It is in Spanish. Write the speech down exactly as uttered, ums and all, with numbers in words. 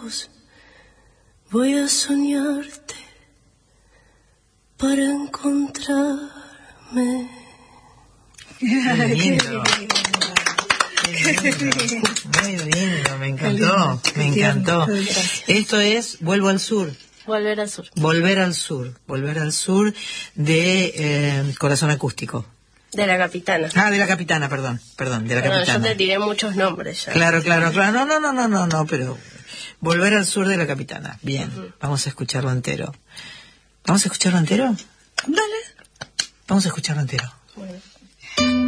lejos, voy a soñarte para encontrarme. Muy lindo. Muy lindo, me encantó, me encantó. Esto es Vuelvo al Sur. Volver al Sur. Volver al Sur, Volver al Sur de eh, Corazón Acústico. De la Capitana. Ah, de la Capitana, perdón, perdón, de la Bueno, Capitana. yo te tiré muchos nombres ya. Claro, claro, claro. No, no, no, no, no, no, pero Volver al Sur de la Capitana. Bien, uh-huh. Vamos a escucharlo entero. ¿Vamos a escucharlo entero? Dale. Vamos a escucharlo entero. Bueno.